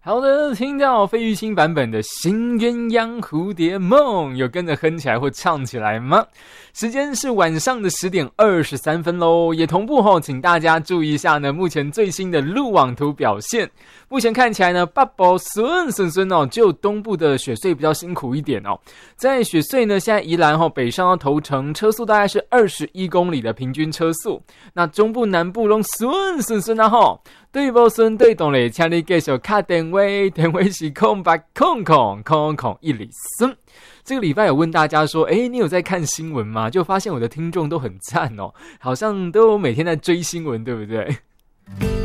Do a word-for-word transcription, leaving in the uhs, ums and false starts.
好的，听到费玉清版本的《新鸳鸯蝴蝶梦》，有跟着哼起来或唱起来吗？时间是晚上的十点二十三分咯，也同步吼，请大家注意一下呢，目前最新的路网图表现。目前看起来呢，北部顺顺顺哦，只有东部的雪隧比较辛苦一点哦。在雪隧呢，现在宜兰吼北上到头城，车速大概是二十一公里的平均车速。那中部南部拢顺顺顺啊吼。对无顺对动嘞，请你继续打电话，电话是空八空空空空一里顺。这个礼拜有问大家说，诶，你有在看新闻吗？就发现我的听众都很赞哦，好像都每天在追新闻，对不对？